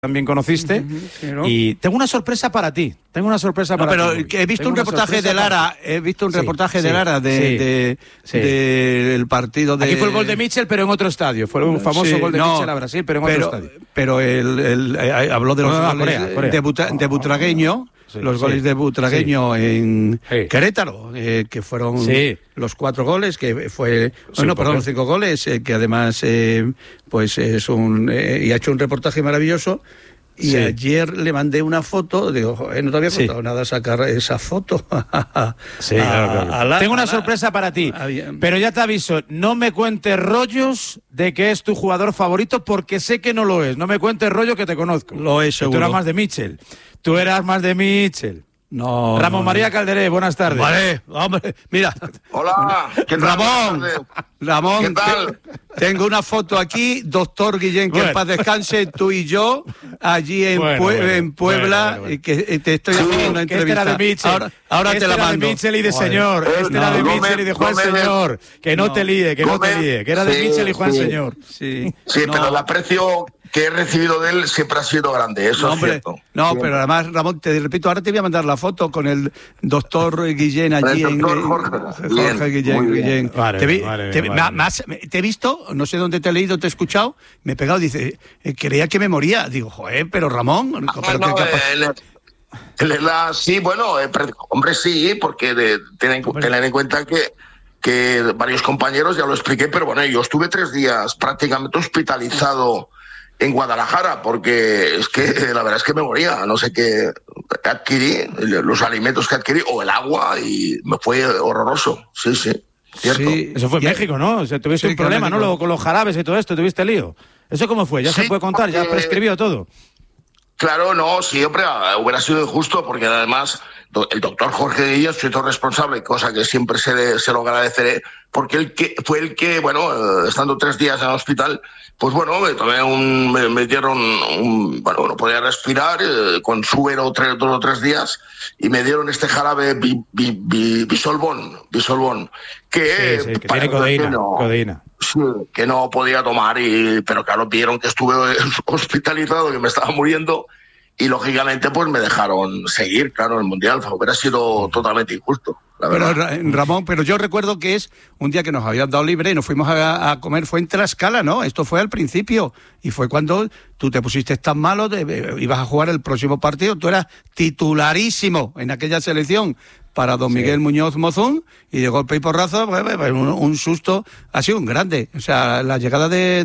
también conociste, pero... y tengo una sorpresa para ti. Pero he visto un reportaje de Lara, del partido de... Aquí fue el gol de Mitchell, pero en otro estadio. Fue un famoso gol de Mitchell a Brasil, pero en otro estadio. Pero habló de los goles de Butragueño. Sí, los goles de Butragueño en Querétaro, que fueron los 4 goles, que fue... los 5 goles, que además pues es y ha hecho un reportaje maravilloso. Y ayer le mandé una foto, digo, no te había costado nada sacar esa foto. Claro. Tengo una sorpresa para ti, pero ya te aviso, no me cuentes rollos de que es tu jugador favorito, porque sé que no lo es. No me cuentes rollos, que te conozco. Lo es, seguro. Tú eras más de Mitchell. No. Ramón María Calderé, buenas tardes. Vale, hombre, mira. Hola, ¿qué tal? Ramón, ¿qué tal? Tengo una foto aquí, doctor Guillén, que en paz descanse, tú y yo, allí en Puebla, y que te estoy haciendo una entrevista. Este era de Mitchell. Ahora te la mando. Este era de Mitchell y de Señor. Este era de Mitchell y de Juan Señor. Que no te líe. Que era de Mitchell y Juan Señor. Sí, pero el aprecio que he recibido de él siempre ha sido grande, eso es cierto. No, pero además, Ramón, te repito, ahora te voy a mandar la foto con el doctor Guillén allí. El doctor Jorge Guillén. Vale, te he visto, no sé dónde te he leído, te he escuchado, me he pegado, dice, creía que me moría. Digo, joder, pero Ramón... Sí, bueno, hombre, sí, porque tener en cuenta que varios compañeros, ya lo expliqué, pero bueno, yo estuve 3 días prácticamente hospitalizado en Guadalajara, porque es que la verdad es que me moría, no sé qué adquirí, los alimentos que adquirí, o el agua, y me fue horroroso, sí, cierto. Sí, eso fue en México, ¿no? O sea, tuviste un problema, ¿no? Luego con los jarabes y todo esto, tuviste lío. ¿Eso cómo fue? ¿Ya se puede contar? ¿Ya prescribió todo? Claro, no, sí, hombre, hubiera sido injusto, porque además el doctor Jorge Guillén, soy todo responsable, cosa que siempre se lo agradeceré, porque fue el que, bueno, estando 3 días en el hospital, pues bueno, me dieron no podía respirar, con suero 2 o 3 días, y me dieron este jarabe Bisolbón, que tiene codeína. Sí, que no podía tomar, pero claro, vieron que estuve hospitalizado, que me estaba muriendo, y lógicamente pues me dejaron seguir, claro, el Mundial. Hubiera sido totalmente injusto, la verdad. Pero, Ramón, pero yo recuerdo que es un día que nos habían dado libre y nos fuimos a comer, fue en Tlaxcala, ¿no? Esto fue al principio, y fue cuando tú te pusiste tan malo, ibas a jugar el próximo partido, tú eras titularísimo en aquella selección para don Miguel Muñoz Mozún, y de golpe y porrazo, un susto, ha sido un grande. O sea, la llegada de...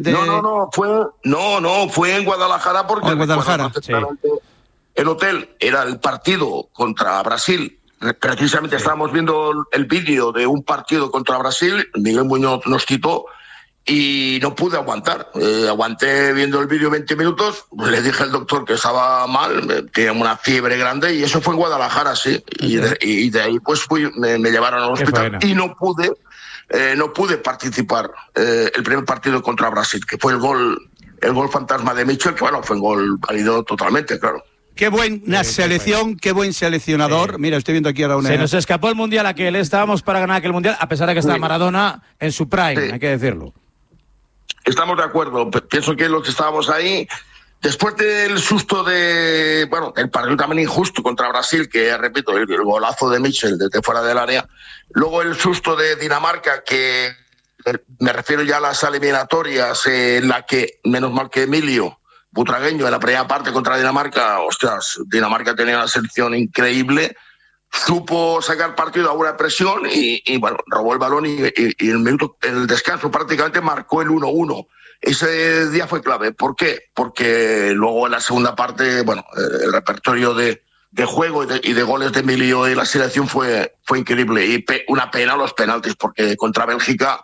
fue en Guadalajara, porque en Guadalajara, el hotel era el partido contra Brasil. Precisamente estábamos viendo el vídeo de un partido contra Brasil, Miguel Muñoz nos quitó, y no pude aguantar. Aguanté viendo el vídeo 20 minutos, le dije al doctor que estaba mal, tenía una fiebre grande, y eso fue en Guadalajara, sí. Y de ahí pues me llevaron al hospital y no pude participar el primer partido contra Brasil, que fue el gol fantasma de Mitchell, que bueno, fue un gol válido totalmente, claro. Qué buena selección, qué buen seleccionador. Mira, estoy viendo aquí ahora una... Se nos escapó el Mundial aquel, estábamos para ganar aquel Mundial, a pesar de que estaba Maradona en su prime, hay que decirlo. Estamos de acuerdo, pienso que los que estábamos ahí, después del susto el partido también injusto contra Brasil, que repito, el golazo de Mitchell desde fuera del área, luego el susto de Dinamarca, que me refiero ya a las eliminatorias, en la que, menos mal que Emilio Butragueño en la primera parte contra Dinamarca, Dinamarca tenía una selección increíble, supo sacar partido a una presión y bueno, robó el balón y el descanso prácticamente marcó el 1-1. Ese día fue clave. ¿Por qué? Porque luego en la segunda parte, el repertorio de juego y de goles de Emilio y la selección fue increíble. Y una pena los penaltis, porque contra Bélgica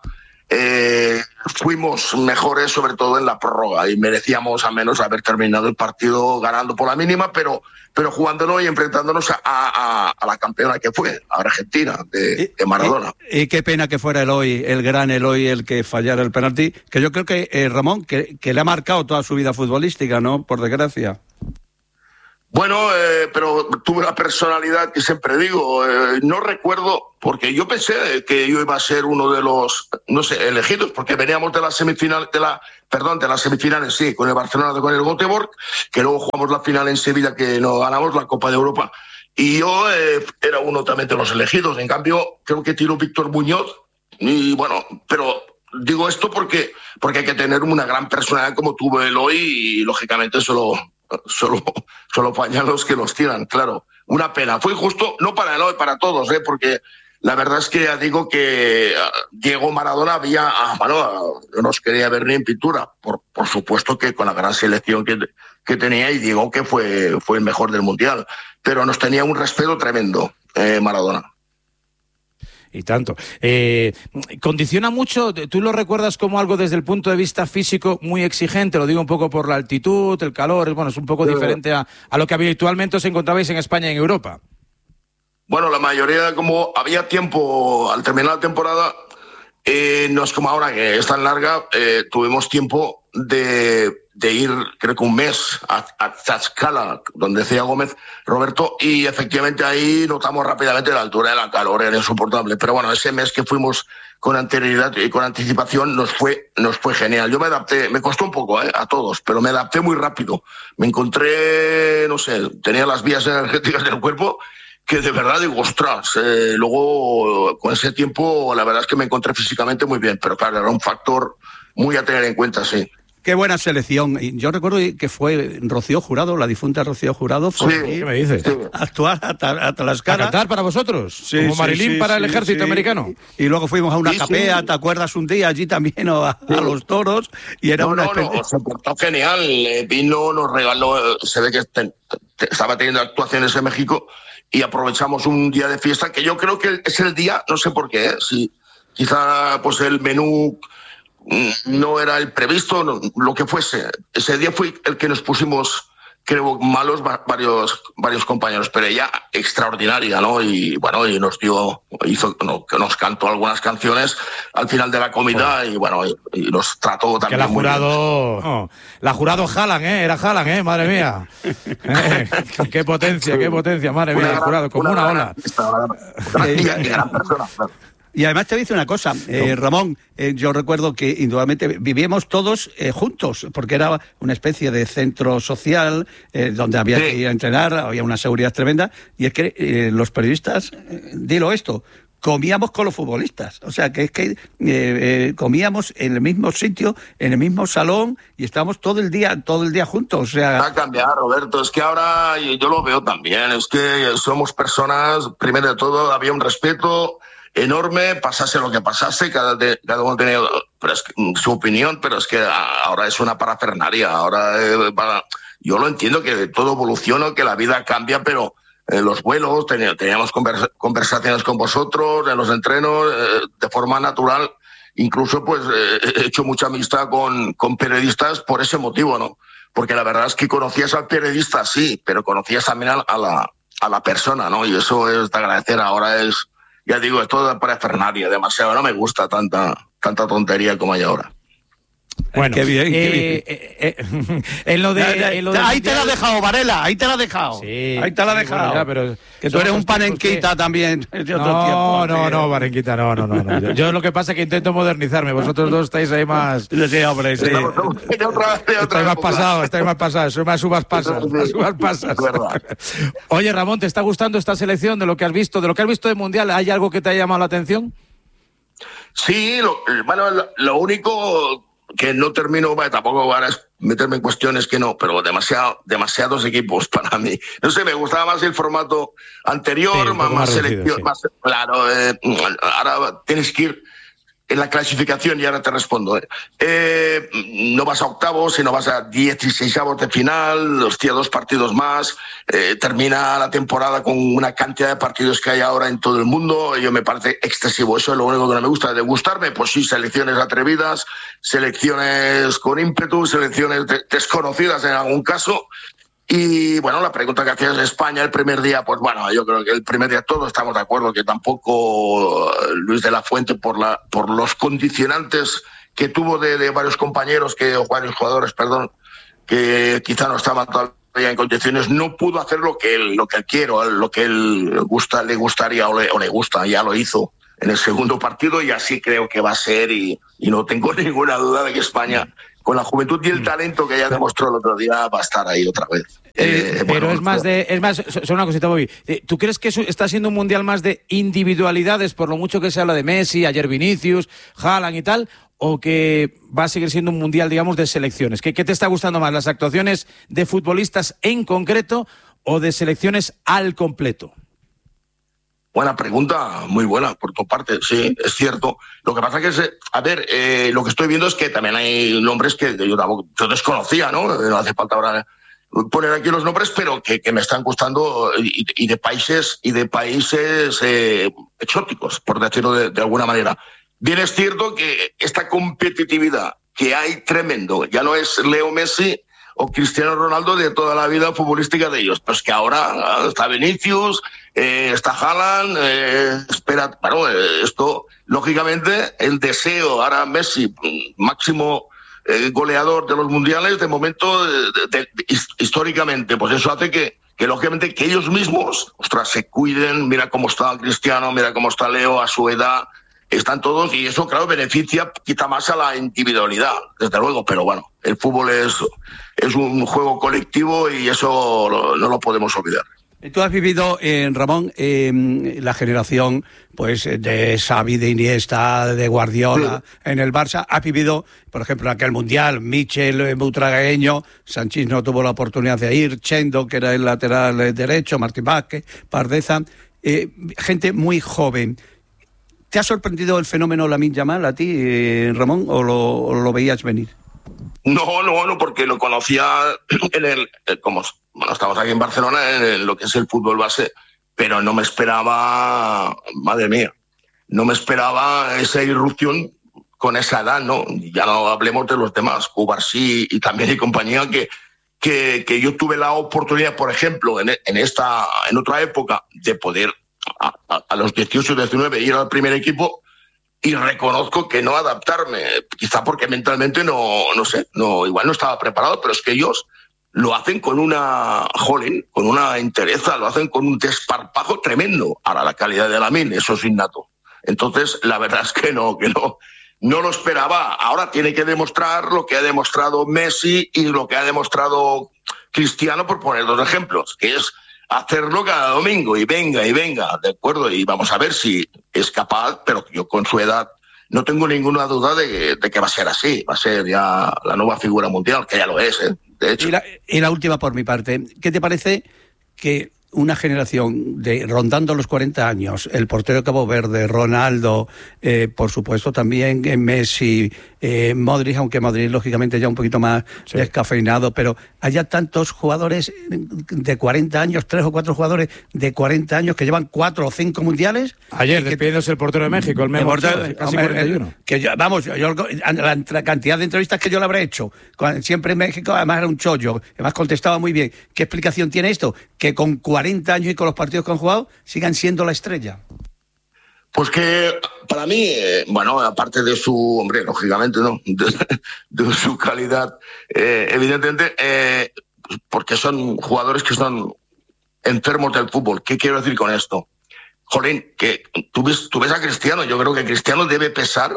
fuimos mejores, sobre todo en la prórroga, y merecíamos al menos haber terminado el partido ganando por la mínima, pero jugándolo y enfrentándonos a la campeona que fue, a Argentina, de Maradona. Y qué pena que fuera el gran Eloy, el que fallara el penalti, que yo creo que, Ramón, que le ha marcado toda su vida futbolística, ¿no? Por desgracia. Bueno, pero tuve una personalidad que siempre digo, no recuerdo, porque yo pensé que yo iba a ser uno de los, no sé, elegidos, porque veníamos de las semifinales, de las semifinales, sí, con el Barcelona, con el Göteborg, que luego jugamos la final en Sevilla, que no ganamos la Copa de Europa. Y yo era uno también de los elegidos. En cambio, creo que tiró Víctor Muñoz, y bueno, pero digo esto porque hay que tener una gran personalidad como tuvo él hoy, y lógicamente solo fallan los que los tiran, claro. Una pena. Fue injusto, no para él, para todos, porque la verdad es que ya digo que Diego Maradona nos quería ver ni en pintura. Por supuesto que con la gran selección que tenía, y digo que fue el mejor del Mundial. Pero nos tenía un respeto tremendo, Maradona. Y tanto. ¿Condiciona mucho? ¿Tú lo recuerdas como algo desde el punto de vista físico muy exigente? Lo digo un poco por la altitud, el calor, bueno, es un poco diferente a lo que habitualmente os encontrabais en España y en Europa. Bueno, la mayoría, como había tiempo al terminar la temporada, no es como ahora que es tan larga, tuvimos tiempo de ir, creo que un mes, a Tlaxcala, donde decía Gómez, Roberto, y efectivamente ahí notamos rápidamente la altura de la calor, era insoportable. Pero bueno, ese mes que fuimos con anterioridad y con anticipación nos fue genial. Yo me adapté, me costó un poco a todos, pero me adapté muy rápido. Me encontré, no sé, tenía las vías energéticas del cuerpo que de verdad digo, ostras, luego con ese tiempo la verdad es que me encontré físicamente muy bien, pero claro, era un factor muy a tener en cuenta, sí. Qué buena selección. Yo recuerdo que fue Rocío Jurado, la difunta Rocío Jurado, fue ¿qué me dices? Actuar a Tlaxcala. ¿A cantar para vosotros? Sí, como Marilyn para el ejército americano. Y luego fuimos a una capea, ¿te acuerdas? Un día allí también a los toros, y era se portó genial. Vino, nos regaló, se ve que estaba teniendo actuaciones en México, y aprovechamos un día de fiesta, que yo creo que es el día, no sé por qué, si quizá pues el menú no era el previsto, lo que fuese. Ese día fue el que nos pusimos, creo, malos varios compañeros, pero ella extraordinaria, ¿no? Y bueno, y nos nos cantó algunas canciones al final de la comida, y bueno, y nos trató también. Que la jurado Haaland, era Haaland, madre mía. Qué potencia, madre mía, el jurado, como una ola. Gran persona, claro. Y además te voy a decir una cosa, Ramón, yo recuerdo que indudablemente vivíamos todos juntos, porque era una especie de centro social donde había que ir a entrenar, había una seguridad tremenda, y es que los periodistas, dilo esto, comíamos con los futbolistas, o sea que es que comíamos en el mismo sitio, en el mismo salón, y estábamos todo el día juntos, o sea... Va a cambiar, Roberto, es que ahora yo lo veo también, es que somos personas, primero de todo había un respeto enorme, pasase lo que pasase, cada uno tenía su opinión, pero es que ahora es una parafernalia. Ahora yo lo entiendo, que todo evoluciona, que la vida cambia, pero los vuelos, teníamos conversaciones con vosotros, en los entrenos, de forma natural. Incluso pues he hecho mucha amistad con periodistas por ese motivo, ¿no? Porque la verdad es que conocías al periodista, sí, pero conocías también a la persona, ¿no? Y eso es de agradecer. Ahora es, ya digo, es todo parafernalia, demasiado. No me gusta tanta tontería como hay ahora. Bueno, qué bien. Ahí te la ha dejado, Varela, ahí te la ha dejado. Sí, ahí te la ha dejado. Bueno, ya, pero que tú eres un panenquita también. No, panenquita, no. Yo lo que pasa es que intento modernizarme. Vosotros dos estáis ahí más... Sí, hombre, sí. Estáis más pasados. Sois más uvas pasas. Oye, Ramón, ¿te está gustando esta selección de lo que has visto? ¿De lo que has visto de Mundial, hay algo que te haya llamado la atención? Sí, lo único que no termino, tampoco van a meterme en cuestiones que no, pero demasiados equipos para mí. No sé, me gustaba más el formato anterior, sí, más selección, sí. Más claro. Ahora tienes que ir en la clasificación, y ahora te respondo. No vas a octavos, sino vas a 16avos de final, 2 partidos más. Termina la temporada con una cantidad de partidos que hay ahora en todo el mundo. Yo me parece excesivo. Eso es lo único que no me gusta. De gustarme, pues sí, selecciones atrevidas, selecciones con ímpetu, selecciones desconocidas en algún caso. Y bueno, la pregunta que hacías de España el primer día, pues bueno, yo creo que el primer día todos estamos de acuerdo que tampoco Luis de la Fuente, por los condicionantes que tuvo de varios compañeros, varios jugadores, que quizá no estaban todavía en condiciones, no pudo hacer lo que él quiere, lo que él le gustaría o le gusta. Ya lo hizo en el segundo partido y así creo que va a ser, y no tengo ninguna duda de que España, con la juventud y el talento que ya demostró el otro día, va a estar ahí otra vez. Pero solo una cosita, Bobby. ¿Tú crees que está siendo un mundial más de individualidades, por lo mucho que se habla de Messi, ayer Vinicius, Haaland y tal, o que va a seguir siendo un mundial, digamos, de selecciones? ¿Qué te está gustando más, las actuaciones de futbolistas en concreto o de selecciones al completo? Buena pregunta, muy buena por tu parte, sí, es cierto. Lo que pasa es que, lo que estoy viendo es que también hay nombres que yo desconocía, ¿no? No hace falta ahora poner aquí los nombres, pero que me están gustando, y de países exóticos, por decirlo de alguna manera. Bien es cierto que esta competitividad que hay tremendo, ya no es Leo Messi o Cristiano Ronaldo de toda la vida futbolística de ellos, pues que ahora está Vinicius, está Haaland, esto, lógicamente, el deseo, ahora Messi, máximo goleador de los mundiales, de momento, históricamente, pues eso hace que lógicamente que ellos mismos, se cuiden. Mira cómo está Cristiano, mira cómo está Leo a su edad, están todos, y eso, claro, beneficia quizá más a la individualidad, desde luego, pero bueno, el fútbol es un juego colectivo y eso no lo podemos olvidar. Tú has vivido, Ramón, la generación pues de Xavi, de Iniesta, de Guardiola, sí, en el Barça. Has vivido, por ejemplo, en aquel Mundial, Michel, Butragueño, Sanchís no tuvo la oportunidad de ir, Chendo, que era el lateral derecho, Martín Vázquez, Pardeza, gente muy joven. ¿Te ha sorprendido el fenómeno Lamine Yamal a ti, Ramón, o lo veías venir? No, porque lo conocía estamos aquí en Barcelona, en lo que es el fútbol base, pero no me esperaba, madre mía, no me esperaba esa irrupción con esa edad, ¿no? Ya no hablemos de los demás, Cubarsí y también y compañía, que yo tuve la oportunidad, por ejemplo, en otra época, de poder a los 18, 19 ir al primer equipo, y reconozco que no adaptarme, quizá porque mentalmente igual no estaba preparado, pero es que ellos lo hacen con una entereza, lo hacen con un desparpajo tremendo. Ahora, la calidad de Lamine, eso es innato. Entonces, la verdad es que no lo esperaba. Ahora tiene que demostrar lo que ha demostrado Messi y lo que ha demostrado Cristiano, por poner dos ejemplos, que es hacerlo cada domingo y venga, ¿de acuerdo? Y vamos a ver si es capaz, pero yo con su edad no tengo ninguna duda de que va a ser así, va a ser ya la nueva figura mundial, que ya lo es, de hecho. Y la última por mi parte, ¿qué te parece que una generación rondando los 40 años, el portero de Cabo Verde, Ronaldo, por supuesto también Messi, Modric, aunque Modric lógicamente ya un poquito más descafeinado, pero haya tantos jugadores de 40 años, 3 o 4 jugadores de 40 años que llevan 4 o 5 mundiales? Ayer despidiéndose el portero de México, el mejor, casi 41. La cantidad de entrevistas que yo le habré hecho, siempre en México, además era un chollo, además contestaba muy bien. ¿Qué explicación tiene esto? Que con 40 años y con los partidos que han jugado sigan siendo la estrella. Pues que para mí, aparte de su, hombre, lógicamente, ¿no? de su calidad, evidentemente, porque son jugadores que son enfermos del fútbol. ¿Qué quiero decir con esto? Jolín, que tú ves a Cristiano, yo creo que Cristiano debe pesar,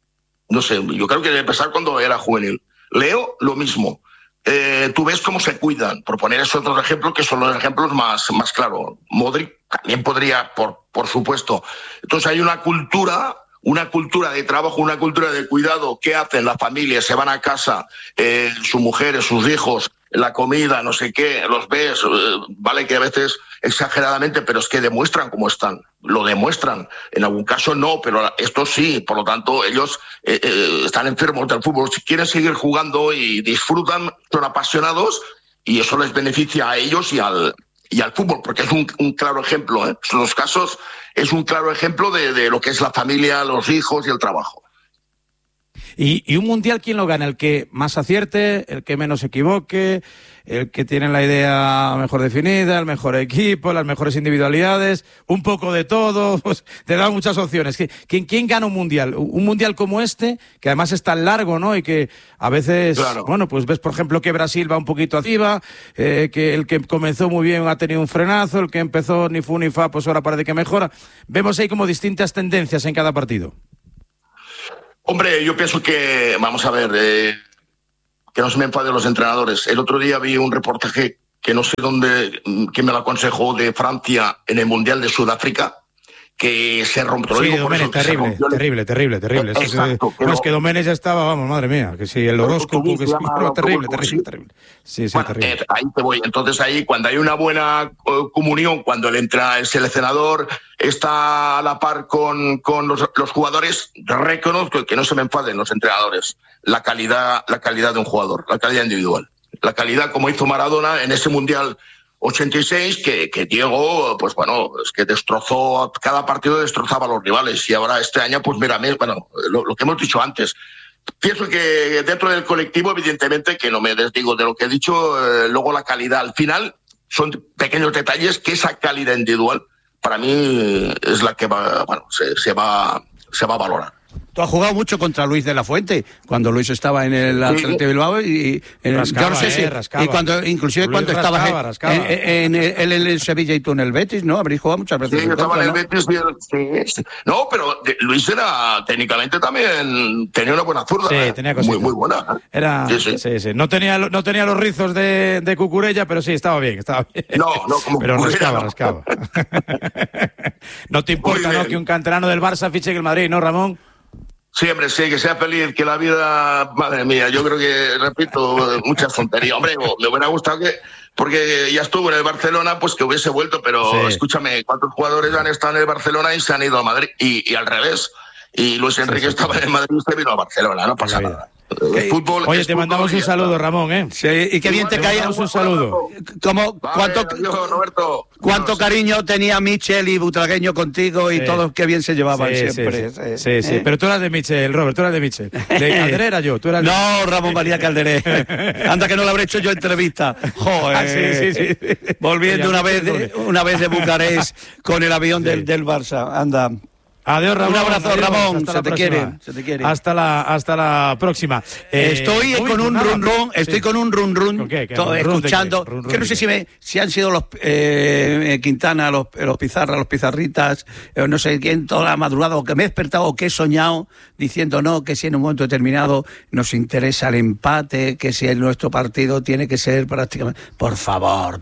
yo creo que debe pesar cuando era juvenil. Leo, lo mismo. Tú ves cómo se cuidan, por poner esos otros ejemplos que son los ejemplos más claros. Modric también podría, por supuesto. Entonces hay una cultura de trabajo, una cultura de cuidado. ¿Qué hacen las familias? Se van a casa, sus mujeres, sus hijos, la comida, no sé qué, los ves, vale que a veces exageradamente, pero es que demuestran cómo están, lo demuestran. En algún caso no, pero esto sí, por lo tanto ellos están enfermos del fútbol, si quieren seguir jugando y disfrutan, son apasionados y eso les beneficia a ellos y al fútbol, porque es un claro ejemplo, en los casos es un claro ejemplo de lo que es la familia, los hijos y el trabajo. ¿Y un mundial quién lo gana? ¿El que más acierte, el que menos se equivoque, el que tiene la idea mejor definida, el mejor equipo, las mejores individualidades, un poco de todo? Pues te da muchas opciones. ¿Quién gana un mundial? Un mundial como este, que además es tan largo, ¿no? Y que a veces, claro, bueno, pues ves, por ejemplo, que Brasil va un poquito arriba, que el que comenzó muy bien ha tenido un frenazo, el que empezó ni fu ni fa, pues ahora parece que mejora. Vemos ahí como distintas tendencias en cada partido. Hombre, yo pienso que, vamos a ver, que no se me enfaden los entrenadores. El otro día vi un reportaje que no sé dónde, que me lo aconsejó, de Francia en el Mundial de Sudáfrica, que se rompió. Sí, Domenech, terrible. Exacto, no, es que Domenech ya estaba, vamos, madre mía, que si el horóscopo, que sí, terrible. Sí, terrible. Ahí te voy. Entonces ahí, cuando hay una buena comunión, cuando el seleccionador está a la par con los jugadores, reconozco que no se me enfaden los entrenadores. La calidad de un jugador, la calidad individual. La calidad, como hizo Maradona en ese Mundial 86, que Diego, pues bueno, es que destrozó, cada partido destrozaba a los rivales, y ahora este año, pues mira, bueno, lo que hemos dicho antes. Pienso que dentro del colectivo, evidentemente, que no me desdigo de lo que he dicho, luego la calidad al final son pequeños detalles que esa calidad individual para mí es la que va, bueno, se va a valorar. Tú has jugado mucho contra Luis de la Fuente, cuando Luis estaba en el Athletic de Bilbao y rascaba, yo no sé si rascaba. Y cuando estabas en el Sevilla y tú en el Betis, ¿no? Habréis jugado muchas veces. Sí, yo estaba en el Betis. Sí. No, pero Luis era técnicamente también, tenía una buena zurda. Sí, tenía cositas. Muy buena. Era, sí. No tenía los rizos de Cucurella, pero sí, estaba bien. No, como pero Cucurella, rascaba. No te importa, ¿no?, que un canterano del Barça fiche que el Madrid, ¿no, Ramón? Siempre, sí, que sea feliz, que la vida, madre mía, yo creo que, repito, muchas tonterías. Hombre, me hubiera gustado porque ya estuvo en el Barcelona, pues que hubiese vuelto, pero sí. Escúchame, ¿cuántos jugadores han estado en el Barcelona y se han ido a Madrid? Y al revés. Y Luis Enrique estaba en el Madrid y se vino a Barcelona, no pasa nada. Fútbol, oye, te mandamos un saludo, Ramón, ¿eh? Sí, y qué bien te caía. Un saludo. ¿Cuánto cariño tenía Michel y Butragueño contigo y todos qué bien se llevaban siempre? Sí. Pero tú eras de Michel, Robert, tú eras de Michel. De Calderé era yo, tú eras No, Ramón María Calderé. Anda que no lo habré hecho yo entrevista. Joder. Sí. Volviendo una vez de Bucarest con el avión del Barça. Anda. Adiós, Ramón. Un abrazo, Ramón. Se te quiere. Hasta la próxima. Estoy con un run-run. Estoy con un run-run. Escuchando. Que no sé si han sido los Quintana, los Pizarra, los Pizarritas, no sé quién, toda la madrugada, o que me he despertado o que he soñado diciendo no, que si en un momento determinado nos interesa el empate, que si nuestro partido tiene que ser prácticamente. Por favor.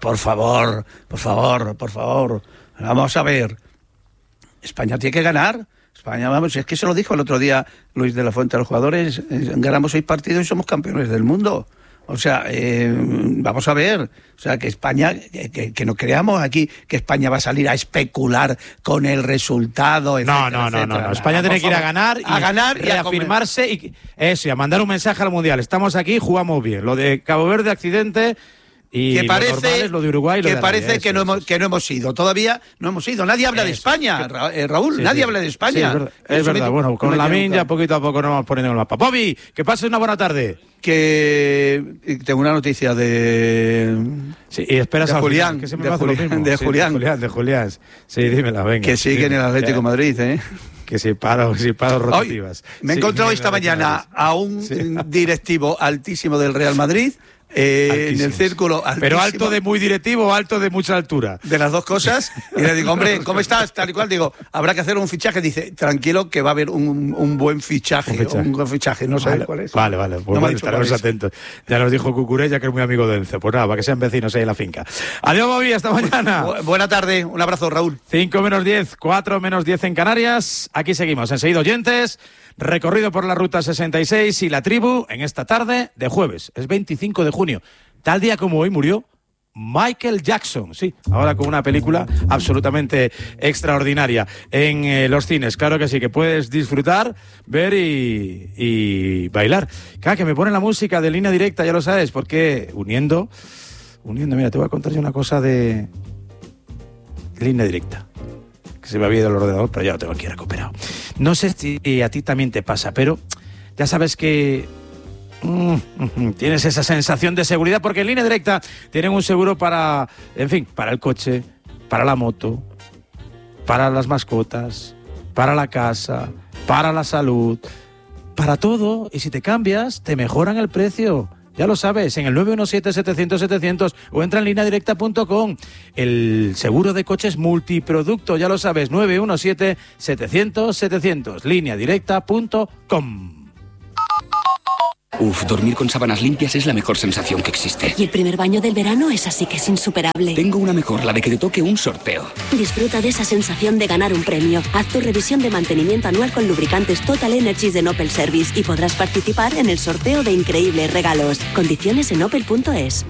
Vamos a ver. España tiene que ganar. España, vamos, es que se lo dijo el otro día Luis de la Fuente a los jugadores. Ganamos 6 partidos y somos campeones del mundo. O sea, vamos a ver. O sea, que España, que no creamos aquí que España va a salir a especular con el resultado, etcétera, No. España tiene que ir a ganar y a afirmarse y a mandar un mensaje al Mundial. Estamos aquí, jugamos bien. Lo de Cabo Verde, accidente. Y que parece, lo de Uruguay, que parece que no hemos ido. Todavía no hemos ido. Nadie habla de España, Raúl. Nadie habla de España. Sí, es verdad. Bueno, con Lamine ya poquito a poco nos vamos poniendo en el mapa. Bobby, que pases una buena tarde. Que tengo una noticia de... Sí, y esperas de a Julián. Que se me de Julián. Sí, dímela, venga. Que sigue en el Atlético de Madrid, ¿eh? Que si paro rotativas. Me he encontrado esta mañana a un directivo altísimo del Real Madrid. En el círculo altísimo. Pero alto de muy directivo o alto de mucha altura. De las dos cosas. Y le digo, hombre, ¿cómo estás? Tal y cual. Digo, habrá que hacer un fichaje. Dice, tranquilo, que va a haber un buen fichaje. Un buen fichaje. No sé cuál es. Vale. Pues estaremos atentos. Ya nos dijo Cucurella, que es muy amigo de Enzo. Pues nada, para que sean vecinos ahí en la finca. Adiós, Bobby, hasta mañana. Buena tarde. Un abrazo, Raúl. 5 menos 10, 4 menos 10 en Canarias. Aquí seguimos. Enseguida, oyentes. Recorrido por la Ruta 66 y la tribu en esta tarde de jueves. Es 25 de junio. Tal día como hoy murió Michael Jackson. Sí, ahora con una película absolutamente extraordinaria en los cines. Claro que sí, que puedes disfrutar, ver y bailar. Claro, que me pone la música de Línea Directa, ya lo sabes, porque uniendo, mira, te voy a contar yo una cosa de Línea Directa. Que se me había ido el ordenador, pero ya lo tengo aquí recuperado. No sé si a ti también te pasa, pero ya sabes que tienes esa sensación de seguridad, porque en Línea Directa tienen un seguro para el coche, para la moto, para las mascotas, para la casa, para la salud, para todo. Y si te cambias, te mejoran el precio. Ya lo sabes, en el 917-700-700 o entra en lineadirecta.com. El seguro de coches multiproducto, ya lo sabes, 917-700-700, lineadirecta.com. Uf, dormir con sábanas limpias es la mejor sensación que existe. Y el primer baño del verano es así que es insuperable. Tengo una mejor, la de que te toque un sorteo. Disfruta de esa sensación de ganar un premio. Haz tu revisión de mantenimiento anual con lubricantes Total Energies de Opel Service y podrás participar en el sorteo de increíbles regalos. Condiciones en opel.es.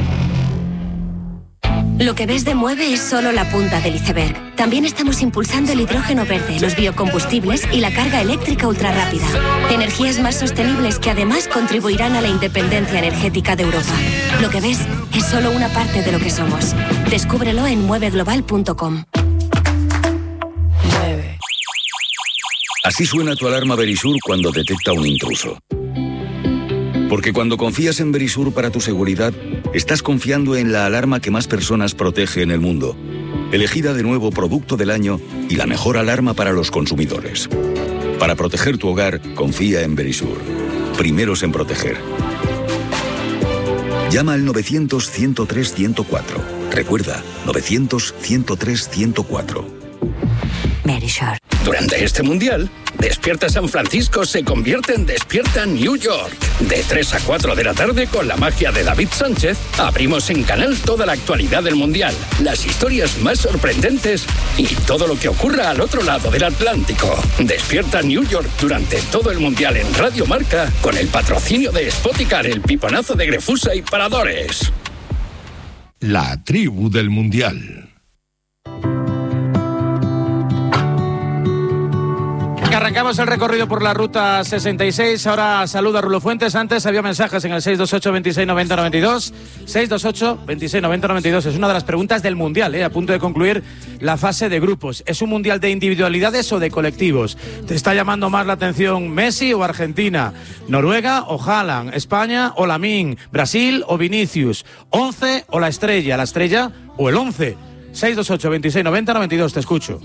Lo que ves de Mueve es solo la punta del iceberg. También estamos impulsando el hidrógeno verde, los biocombustibles y la carga eléctrica ultrarrápida. Energías más sostenibles que además contribuirán a la independencia energética de Europa. Lo que ves es solo una parte de lo que somos. Descúbrelo en mueveglobal.com. Así suena tu alarma Verisur cuando detecta un intruso. Porque cuando confías en Verisur para tu seguridad, estás confiando en la alarma que más personas protege en el mundo. Elegida de nuevo Producto del Año y la mejor alarma para los consumidores. Para proteger tu hogar, confía en Verisur. Primeros en proteger. Llama al 900-103-104. Recuerda, 900-103-104. Verisur. Durante este mundial, Despierta San Francisco se convierte en Despierta New York. De 3 a 4 de la tarde, con la magia de David Sánchez, abrimos en Canal toda la actualidad del mundial, las historias más sorprendentes y todo lo que ocurra al otro lado del Atlántico. Despierta New York durante todo el mundial en Radio Marca, con el patrocinio de Spoticar, el piponazo de Grefusa y Paradores. La tribu del mundial. Arrancamos el recorrido por la ruta 66. Ahora saluda a Rulo Fuentes. Antes había mensajes en el 628-2690-92. 628-2690-92. Es una de las preguntas del Mundial, a punto de concluir la fase de grupos. ¿Es un Mundial de individualidades o de colectivos? ¿Te está llamando más la atención Messi o Argentina? ¿Noruega o Haaland? ¿España o Lamine? ¿Brasil o Vinicius? ¿11 o la estrella? ¿La estrella o el 11? 628-2690-92. Te escucho.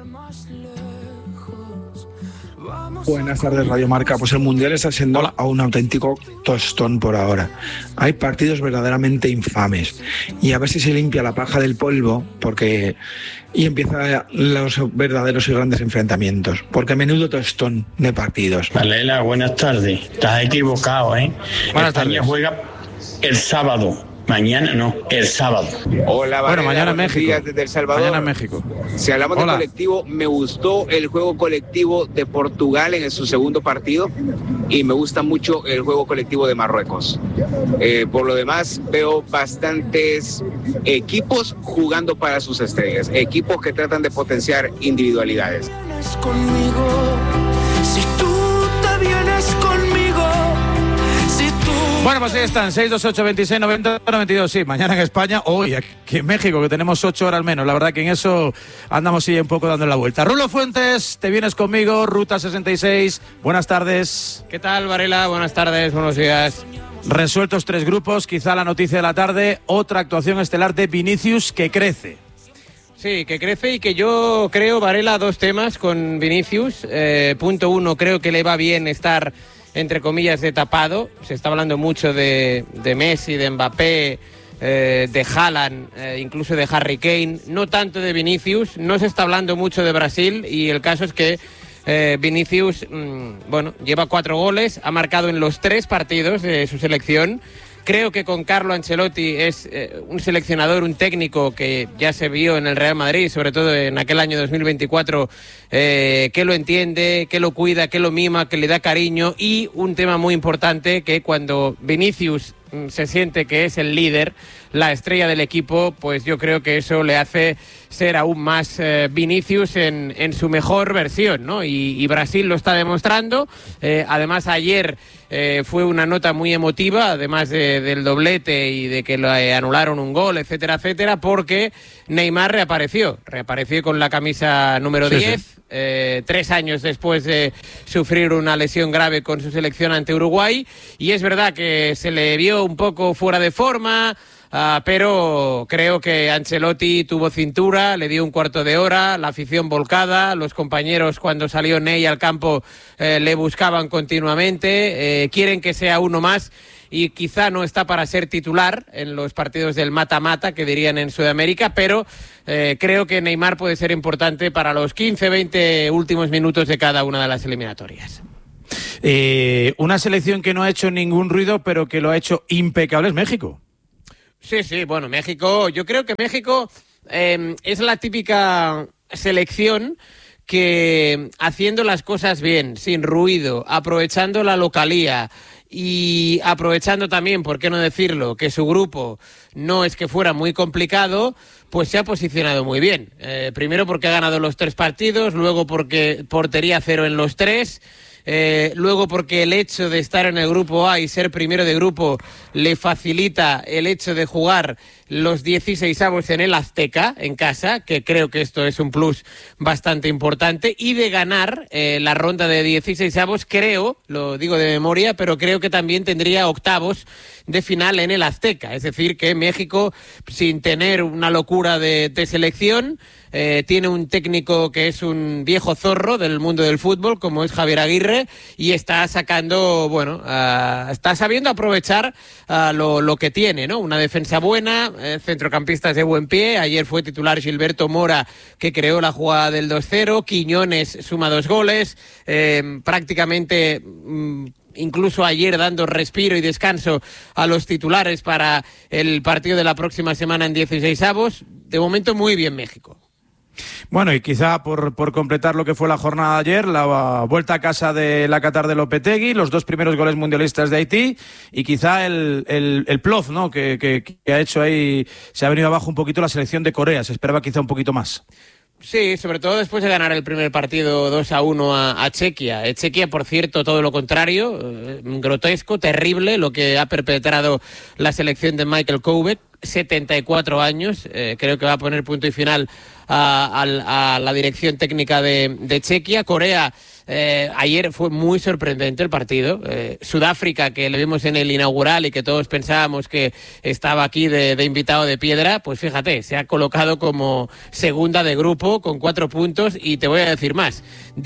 Buenas tardes, Radio Marca. Pues el Mundial está siendo a un auténtico tostón por ahora. Hay partidos verdaderamente infames. Y a ver si se limpia la paja del polvo y empiezan los verdaderos y grandes enfrentamientos. Porque menudo tostón de partidos. Valela, buenas tardes. Estás equivocado, ¿eh? Buenas España tardes. juega el sábado. Mañana no, el sábado. Hola, bueno, mañana en México. Desde El Salvador. Mañana en México. Si hablamos de colectivo, me gustó el juego colectivo de Portugal en su segundo partido y me gusta mucho el juego colectivo de Marruecos. Por lo demás, veo bastantes equipos jugando para sus estrellas, equipos que tratan de potenciar individualidades. Bueno, pues ahí están, 628-2690-92. Sí, mañana en España, hoy aquí en México, que tenemos 8 horas menos. La verdad que en eso andamos sí un poco dando la vuelta. Rulo Fuentes, te vienes conmigo, Ruta 66. Buenas tardes. ¿Qué tal, Varela? Buenas tardes, buenos días. Resueltos 3 grupos, quizá la noticia de la tarde, otra actuación estelar de Vinicius que crece. Sí, que crece y que yo creo, Varela, 2 temas con Vinicius. Punto 1, creo que le va bien estar, entre comillas, de tapado. Se está hablando mucho de Messi, de Mbappé, de Haaland, incluso de Harry Kane. No tanto de Vinicius. No se está hablando mucho de Brasil y el caso es que Vinicius, lleva 4 goles, ha marcado en los 3 partidos de su selección. Creo que con Carlo Ancelotti es un seleccionador, un técnico que ya se vio en el Real Madrid, sobre todo en aquel año 2024, que lo entiende, que lo cuida, que lo mima, que le da cariño. Y un tema muy importante, que cuando Vinicius se siente que es el líder, la estrella del equipo, pues yo creo que eso le hace ser aún más Vinicius en su mejor versión, ¿no? Y Brasil lo está demostrando. Además, ayer fue una nota muy emotiva, además del doblete y de que le anularon un gol, etcétera, etcétera, porque Neymar reapareció con la camisa número 10. Sí. 3 años después de sufrir una lesión grave con su selección ante Uruguay, y es verdad que se le vio un poco fuera de forma, pero creo que Ancelotti tuvo cintura, le dio un cuarto de hora, la afición volcada, los compañeros cuando salió Ney al campo le buscaban continuamente, quieren que sea uno más, y quizá no está para ser titular en los partidos del mata-mata, que dirían en Sudamérica, pero creo que Neymar puede ser importante para los 15-20 últimos minutos de cada una de las eliminatorias. Una selección que no ha hecho ningún ruido, pero que lo ha hecho impecable, es México. Sí, bueno, México, yo creo que México es la típica selección que, haciendo las cosas bien, sin ruido, aprovechando la localía y aprovechando también, por qué no decirlo, que su grupo no es que fuera muy complicado, pues se ha posicionado muy bien. Primero porque ha ganado los 3 partidos, luego porque portería 0 en los 3, luego porque el hecho de estar en el grupo A y ser primero de grupo le facilita el hecho de jugar los 16avos en el Azteca, en casa, que creo que esto es un plus bastante importante, y de ganar la ronda de 16avos, creo, lo digo de memoria, pero creo que también tendría octavos de final en el Azteca. Es decir, que México, sin tener una locura de selección, tiene un técnico que es un viejo zorro del mundo del fútbol, como es Javier Aguirre, y está sacando, está sabiendo aprovechar lo que tiene, ¿no? Una defensa buena, centrocampistas de buen pie. Ayer fue titular Gilberto Mora, que creó la jugada del 2-0. Quiñones suma 2 goles. Prácticamente incluso ayer dando respiro y descanso a los titulares para el partido de la próxima semana en 16avos. De momento muy bien México. Bueno, y quizá por completar lo que fue la jornada de ayer, la vuelta a casa de la Qatar de Lopetegui, los 2 primeros goles mundialistas de Haití, y quizá el plof, ¿no?, que ha hecho ahí, se ha venido abajo un poquito la selección de Corea, se esperaba quizá un poquito más. Sí, sobre todo después de ganar el primer partido 2-1 a Chequia. Chequia, por cierto, todo lo contrario, grotesco, terrible lo que ha perpetrado la selección de Michael Kovac, 74 años, creo que va a poner punto y final a la dirección técnica de Chequia. Corea, ayer fue muy sorprendente el partido. Sudáfrica, que le vimos en el inaugural y que todos pensábamos que estaba aquí de invitado de piedra, pues fíjate, se ha colocado como segunda de grupo con 4 puntos, y te voy a decir más,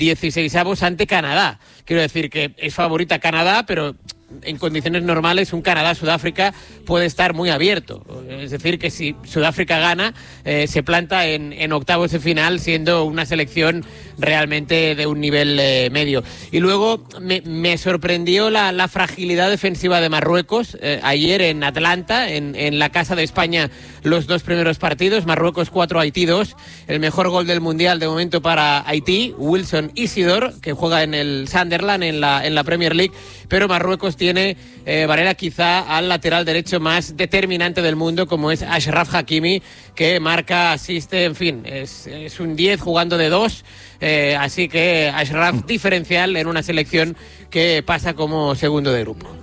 16avos ante Canadá. Quiero decir que es favorita Canadá, pero en condiciones normales un Canadá-Sudáfrica puede estar muy abierto. Es decir, que si Sudáfrica gana, se planta en octavos de final, siendo una selección realmente de un nivel medio. Y luego me sorprendió la fragilidad defensiva de Marruecos. Ayer en Atlanta, en la casa de España, los 2 primeros partidos, Marruecos 4, Haití 2. El mejor gol del Mundial de momento para Haití, Wilson Isidore, que juega en el Sunderland en la Premier League, pero Marruecos tiene, Varela, quizá al lateral derecho más determinante del mundo, como es Achraf Hakimi, que marca, asiste, en fin, es un 10 jugando de 2, así que Achraf diferencial en una selección que pasa como segundo de grupo.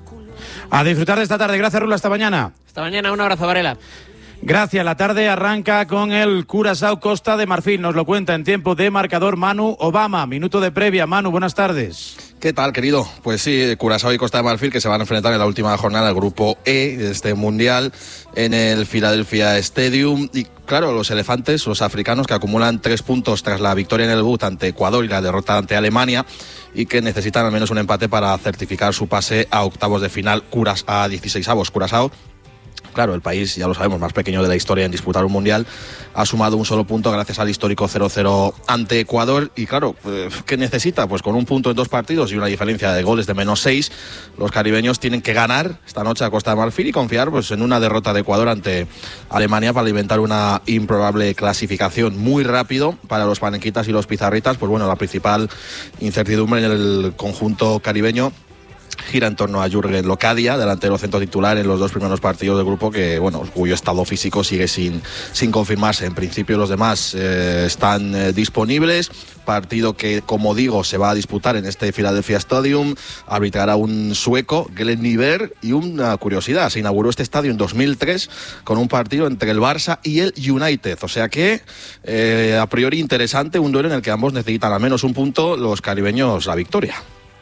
A disfrutar de esta tarde. Gracias, Rulo, hasta mañana. Hasta mañana, un abrazo, Varela. Gracias. La tarde arranca con el Curazao Costa de Marfil. Nos lo cuenta en tiempo de marcador Manu Obama. Minuto de previa. Manu, buenas tardes. ¿Qué tal, querido? Pues sí, Curazao y Costa de Marfil, que se van a enfrentar en la última jornada del grupo E de este Mundial en el Philadelphia Stadium. Y claro, los elefantes, los africanos, que acumulan 3 puntos tras la victoria en el debut ante Ecuador y la derrota ante Alemania, y que necesitan al menos un empate para certificar su pase a octavos de final, a 16avos. Curazao, claro, el país, ya lo sabemos, más pequeño de la historia en disputar un mundial, ha sumado un solo punto gracias al histórico 0-0 ante Ecuador. Y claro, ¿qué necesita? Pues con un punto en 2 partidos y una diferencia de goles de -6, los caribeños tienen que ganar esta noche a Costa de Marfil y confiar pues en una derrota de Ecuador ante Alemania para alimentar una improbable clasificación. Muy rápido para los panenquitas y los pizarritas, pues bueno, la principal incertidumbre en el conjunto caribeño gira en torno a Jürgen Locadia, delantero centro titular en los 2 primeros partidos del grupo, que bueno, cuyo estado físico sigue sin confirmarse. En principio los demás están disponibles. Partido que, como digo, se va a disputar en este Philadelphia Stadium. Arbitrará un sueco, Glenn Nyberg, y una curiosidad: se inauguró este estadio en 2003 con un partido entre el Barça y el United. O sea que, a priori interesante, un duelo en el que ambos necesitan al menos un punto, los caribeños la victoria.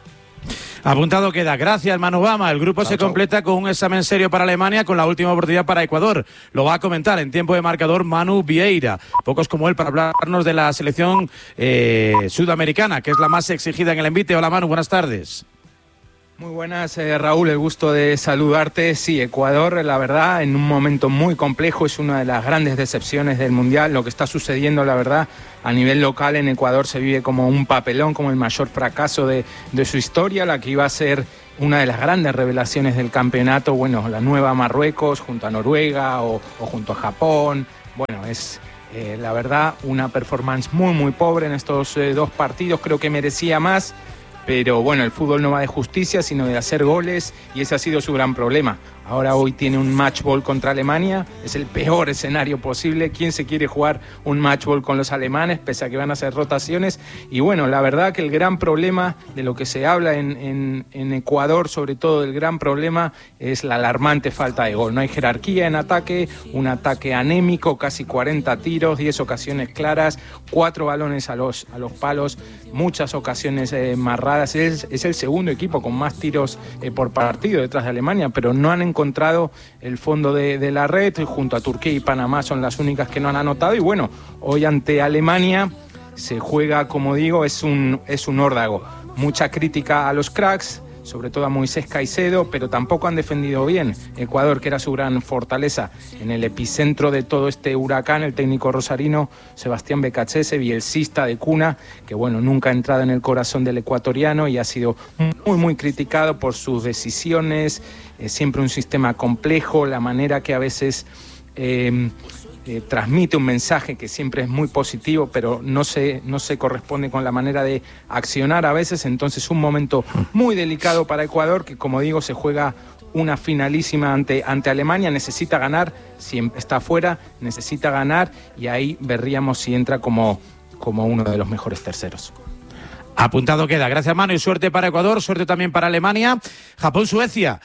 Apuntado queda. Gracias, Manu Bama. El grupo se completa con un examen serio para Alemania, con la última oportunidad para Ecuador. Lo va a comentar en tiempo de marcador Manu Vieira. Pocos como él para hablarnos de la selección sudamericana, que es la más exigida en el envite. Hola, Manu, buenas tardes. Muy buenas, Raúl, el gusto de saludarte. Sí, Ecuador, la verdad, en un momento muy complejo, es una de las grandes decepciones del Mundial. Lo que está sucediendo, la verdad, a nivel local en Ecuador se vive como un papelón, como el mayor fracaso de su historia, la que iba a ser una de las grandes revelaciones del campeonato. Bueno, la nueva Marruecos junto a Noruega o junto a Japón. Bueno, es la verdad una performance muy pobre en estos 2 partidos. Creo que merecía más. Pero bueno, el fútbol no va de justicia, sino de hacer goles, y ese ha sido su gran problema. Ahora hoy tiene un match ball contra Alemania, es el peor escenario posible. ¿Quién se quiere jugar un match ball con los alemanes, pese a que van a hacer rotaciones? Y bueno, la verdad que el gran problema de lo que se habla en Ecuador, sobre todo el gran problema, es la alarmante falta de gol. No hay jerarquía en ataque, un ataque anémico, casi 40 tiros, 10 ocasiones claras, 4 balones a los palos, muchas ocasiones marradas. Es el segundo equipo con más tiros por partido detrás de Alemania, pero no han encontrado el fondo de la red. Junto a Turquía y Panamá son las únicas que no han anotado. Y bueno, hoy ante Alemania se juega, como digo, es un órdago. Mucha crítica a los cracks, sobre todo a Moisés Caicedo, pero tampoco han defendido bien Ecuador, que era su gran fortaleza. En el epicentro de todo este huracán, el técnico rosarino Sebastián Becachese, bielcista de cuna, que bueno, nunca ha entrado en el corazón del ecuatoriano y ha sido muy criticado por sus decisiones, siempre un sistema complejo, la manera que a veces transmite un mensaje que siempre es muy positivo, pero no se corresponde con la manera de accionar a veces. Entonces, un momento muy delicado para Ecuador, que como digo, se juega una finalísima ante Alemania. Necesita ganar, si está fuera, necesita ganar, y ahí veríamos si entra como uno de los mejores terceros. Apuntado queda. Gracias, Manu, y suerte para Ecuador, suerte también para Alemania. Japón-Suecia.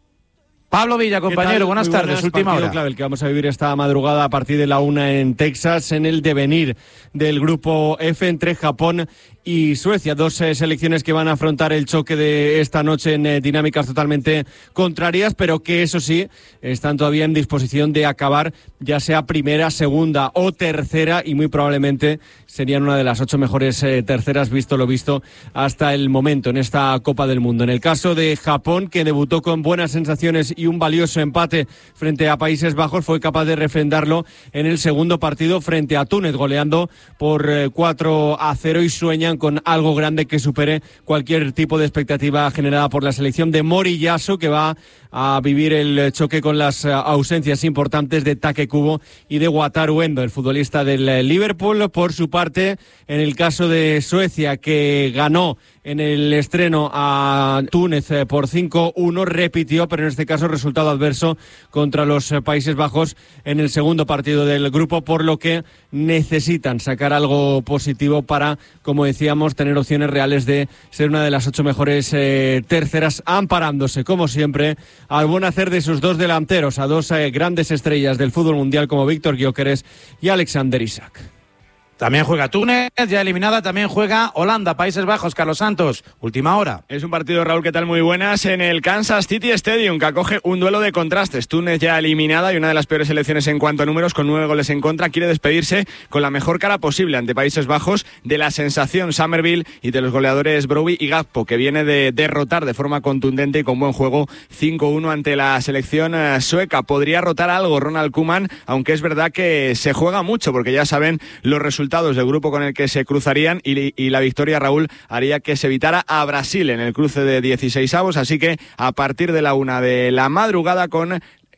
Pablo Villa, compañero, buenas tardes, última hora. Clave, el que vamos a vivir esta madrugada a partir de la 1 en Texas, en el devenir del grupo F entre Japón y Suecia, 2 selecciones que van a afrontar el choque de esta noche en dinámicas totalmente contrarias, pero que eso sí, están todavía en disposición de acabar ya sea primera, segunda o tercera, y muy probablemente serían una de las 8 mejores terceras, visto lo visto hasta el momento en esta Copa del Mundo. En el caso de Japón, que debutó con buenas sensaciones y un valioso empate frente a Países Bajos, fue capaz de refrendarlo en el segundo partido frente a Túnez, goleando por 4-0, y sueñan con algo grande que supere cualquier tipo de expectativa generada por la selección de Moriyasu, que va a vivir el choque con las ausencias importantes de Take Kubo y de Wataru Endo, el futbolista del Liverpool. Por su parte, en el caso de Suecia, que ganó en el estreno a Túnez por 5-1, repitió, pero en este caso resultado adverso contra los Países Bajos en el segundo partido del grupo, por lo que necesitan sacar algo positivo para, como decíamos, tener opciones reales de ser una de las 8 mejores terceras, amparándose, como siempre, al buen hacer de sus 2 delanteros, a 2 grandes estrellas del fútbol mundial como Víctor Gyökeres y Alexander Isak. También juega Túnez, ya eliminada, también juega Holanda, Países Bajos. Carlos Santos, última hora. Es un partido, Raúl, ¿qué tal? Muy buenas, en el Kansas City Stadium, que acoge un duelo de contrastes. Túnez ya eliminada y una de las peores selecciones en cuanto a números, con 9 goles en contra, quiere despedirse con la mejor cara posible ante Países Bajos de la sensación Summerville y de los goleadores Brobbey y Gakpo, que viene de derrotar de forma contundente y con buen juego 5-1 ante la selección sueca. Podría rotar algo Ronald Koeman, aunque es verdad que se juega mucho, porque ya saben los resultados del grupo con el que se cruzarían, y la victoria, Raúl, haría que se evitara a Brasil en el cruce de 16avos, así que a partir de la 1 de la madrugada con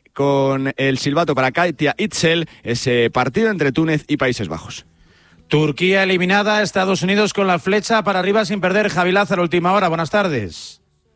el silbato para Katia Itzel, ese partido entre Túnez y Países Bajos. Turquía eliminada, Estados Unidos con la flecha para arriba sin perder. Javi Lázaro, última hora, buenas tardes.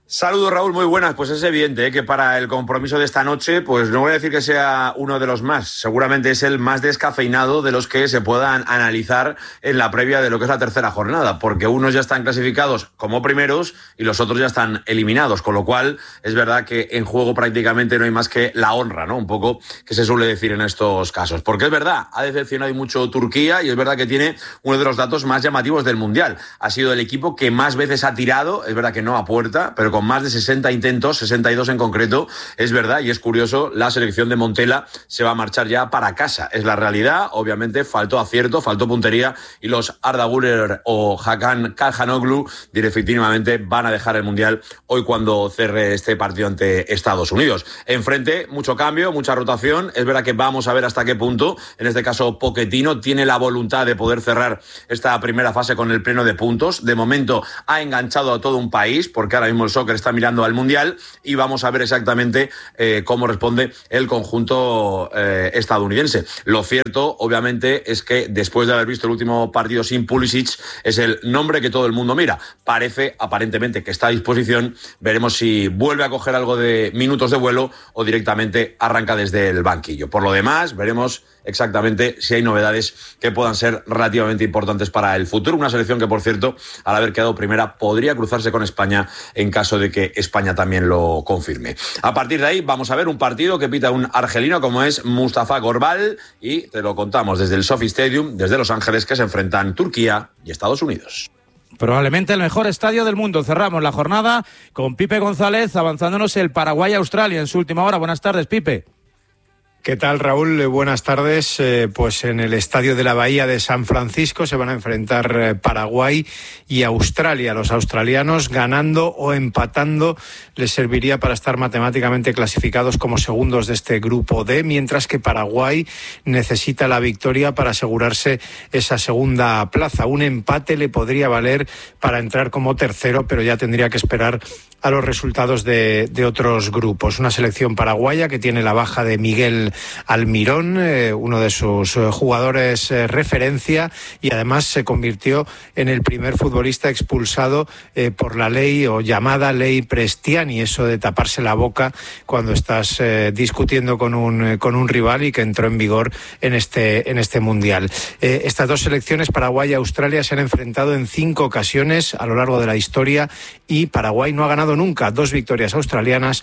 Saludos, Raúl, muy buenas. Pues es evidente que para el compromiso de esta noche, pues no voy a decir que sea uno de los más, seguramente es el más descafeinado de los que se puedan analizar en la previa de lo que es la tercera jornada, porque unos ya están clasificados como primeros y los otros ya están eliminados, con lo cual es verdad que en juego prácticamente no hay más que la honra, ¿no? Un poco que se suele decir en estos casos, porque es verdad, ha decepcionado mucho Turquía y es verdad que tiene uno de los datos más llamativos del Mundial. Ha sido el equipo que más veces ha tirado, es verdad que no a puerta, pero con más de 60 intentos, 62 en concreto, es verdad, y es curioso, la selección de Montella se va a marchar ya para casa, es la realidad. Obviamente faltó acierto, faltó puntería, y los Arda Güler o Hakan Calhanoglu definitivamente van a dejar el Mundial hoy cuando cerre este partido ante Estados Unidos. Enfrente, mucho cambio, mucha rotación, es verdad que vamos a ver hasta qué punto, en este caso Pochettino tiene la voluntad de poder cerrar esta primera fase con el pleno de puntos. De momento ha enganchado a todo un país, porque ahora mismo el soccer está mirando al Mundial, y vamos a ver exactamente cómo responde el conjunto estadounidense. Lo cierto, obviamente, es que después de haber visto el último partido sin Pulisic, es el nombre que todo el mundo mira. Parece, aparentemente, que está a disposición. Veremos si vuelve a coger algo de minutos de vuelo o directamente arranca desde el banquillo. Por lo demás, veremos exactamente si hay novedades que puedan ser relativamente importantes para el futuro. Una selección que, por cierto, al haber quedado primera, podría cruzarse con España en caso de que España también lo confirme. A partir de ahí vamos a ver un partido que pita un argelino como es Mustafa Gorbal, y te lo contamos desde el SoFi Stadium, desde Los Ángeles, que se enfrentan Turquía y Estados Unidos. Probablemente el mejor estadio del mundo. Cerramos la jornada con Pipe González avanzándonos el Paraguay-Australia en su última hora. Buenas tardes, Pipe. ¿Qué tal, Raúl? Buenas tardes. Pues en el Estadio de la Bahía de San Francisco se van a enfrentar Paraguay y Australia. Los australianos, ganando o empatando, les serviría para estar matemáticamente clasificados como segundos de este grupo D, mientras que Paraguay necesita la victoria para asegurarse esa segunda plaza. Un empate le podría valer para entrar como tercero, pero ya tendría que esperar a los resultados de otros grupos. Una selección paraguaya que tiene la baja de Miguel Almirón, uno de sus jugadores referencia, y además se convirtió en el primer futbolista expulsado por la ley o llamada ley Prestiani, eso de taparse la boca cuando estás discutiendo con un rival, y que entró en vigor en este Mundial. Estas dos selecciones, Paraguay y Australia, se han enfrentado en 5 ocasiones a lo largo de la historia, y Paraguay no ha ganado nunca. 2 victorias australianas,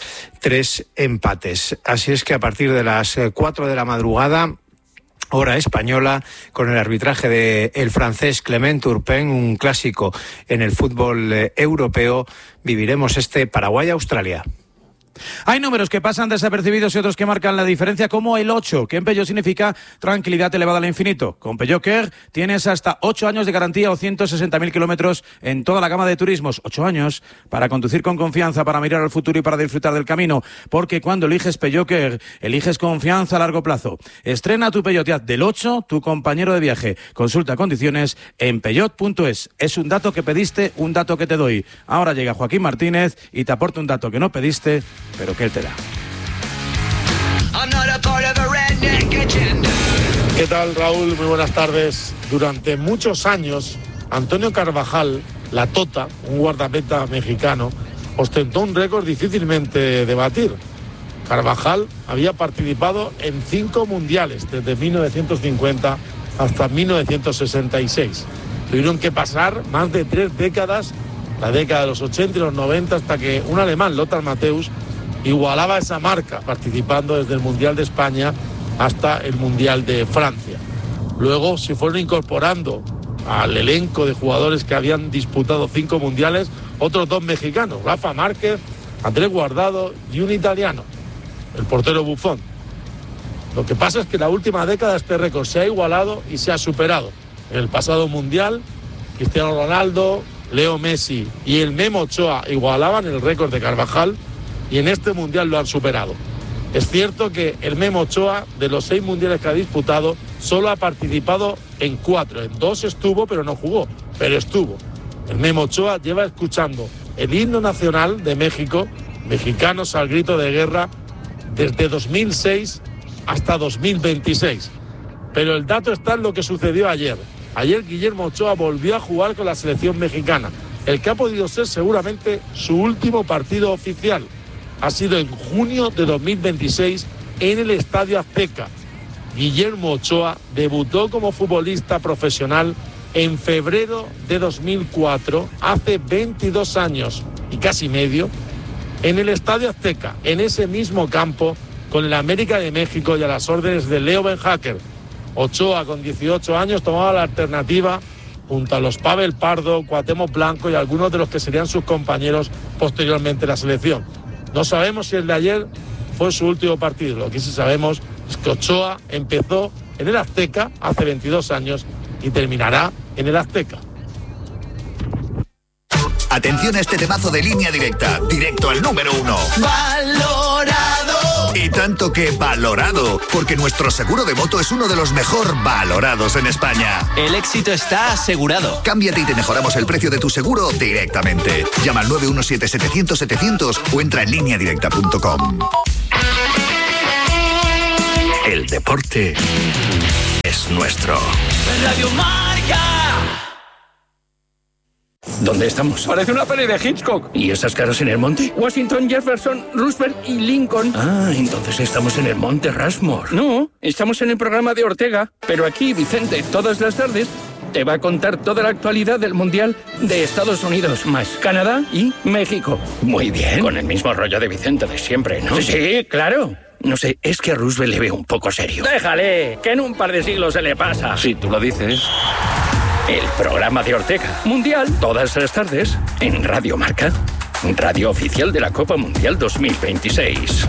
3 empates. Así es que a partir de las 4 de la madrugada, hora española, con el arbitraje del francés Clement Turpin, un clásico en el fútbol europeo, viviremos este Paraguay-Australia. Hay números que pasan desapercibidos y otros que marcan la diferencia, como el 8, que en Peugeot significa tranquilidad elevada al infinito. Con Peugeot Care tienes hasta 8 años de garantía o 160.000 kilómetros en toda la gama de turismos. 8 años para conducir con confianza, para mirar al futuro y para disfrutar del camino. Porque cuando eliges Peugeot Care, eliges confianza a largo plazo. Estrena tu Peugeot y haz del 8 tu compañero de viaje. Consulta condiciones en peugeot.es. Es un dato que pediste, un dato que te doy. Ahora llega Joaquín Martínez y te aporta un dato que no pediste, pero que él te da. ¿Qué tal, Raúl? Muy buenas tardes. Durante muchos años, Antonio Carvajal, la Tota, un guardameta mexicano, ostentó un récord difícilmente de batir. Carvajal había participado en 5 mundiales desde 1950 hasta 1966. Tuvieron que pasar más de 3 décadas, la década de los 80 y los 90, hasta que un alemán, Lothar Matthäus, igualaba esa marca, participando desde el Mundial de España hasta el Mundial de Francia. Luego se fueron incorporando al elenco de jugadores que habían disputado 5 mundiales otros 2 mexicanos, Rafa Márquez, Andrés Guardado y un italiano, el portero Buffon. Lo que pasa es que en la última década este récord se ha igualado y se ha superado. En el pasado Mundial, Cristiano Ronaldo, Leo Messi y el Memo Ochoa igualaban el récord de Carvajal, y en este Mundial lo han superado. Es cierto que el Memo Ochoa, de los 6 mundiales que ha disputado, solo ha participado en 4. En 2 estuvo, pero no jugó, pero estuvo. El Memo Ochoa lleva escuchando el himno nacional de México, mexicanos al grito de guerra, desde 2006 hasta 2026. Pero el dato está en lo que sucedió ayer. Ayer Guillermo Ochoa volvió a jugar con la selección mexicana. el que ha podido ser seguramente su último partido oficial. Ha sido en junio de 2026 en el Estadio Azteca. Guillermo Ochoa debutó como futbolista profesional en febrero de 2004, hace 22 años y casi medio, en el Estadio Azteca, en ese mismo campo, con el América de México y a las órdenes de Leo Benhacker. Ochoa, con 18 años, tomaba la alternativa junto a los Pavel Pardo, Cuauhtémoc Blanco y algunos de los que serían sus compañeros posteriormente en la selección. No sabemos si el de ayer fue su último partido. Lo que sí sabemos es que Ochoa empezó en el Azteca hace 22 años y terminará en el Azteca. Atención a este temazo de Línea Directa, directo al número 1. ¡Valorado! Y tanto que valorado, porque nuestro seguro de moto es uno de los mejor valorados en España. El éxito está asegurado. Cámbiate y te mejoramos el precio de tu seguro directamente. Llama al 917-700-700 o entra en lineadirecta.com. El deporte es nuestro. Radio Marca. ¿Dónde estamos? Parece una peli de Hitchcock. ¿Y esas caras en el monte? Washington, Jefferson, Roosevelt y Lincoln. Ah, entonces estamos en el monte Rushmore. No, estamos en el programa de Ortega. Pero aquí, Vicente, todas las tardes te va a contar toda la actualidad del Mundial de Estados Unidos, más Canadá y México. Muy bien. Con el mismo rollo de Vicente de siempre, ¿no? Sí, claro. No sé, es que a Roosevelt le veo un poco serio. Déjale, que en un par de siglos se le pasa. Si tú lo dices. El programa de Ortega. Mundial, todas las tardes, en Radio Marca. Radio oficial de la Copa Mundial 2026.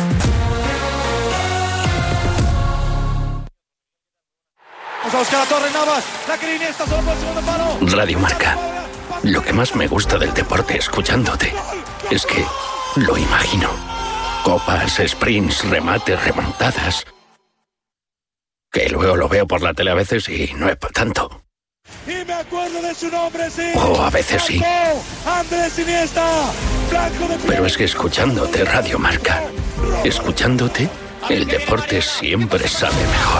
Radio Marca. Lo que más me gusta del deporte escuchándote es que lo imagino. Copas, sprints, remates, remontadas. Que luego lo veo por la tele a veces y no es para tanto. Y me acuerdo de su nombre, sí. Oh, a veces sí. Andrés Iniesta, blanco de... Pero es que escuchándote Radio Marca, escuchándote, el deporte siempre sabe mejor.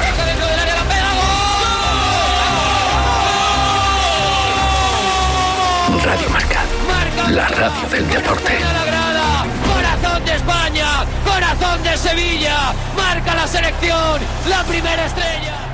Radio Marca, la radio del deporte. Corazón de España, corazón de Sevilla, marca la selección, la primera estrella.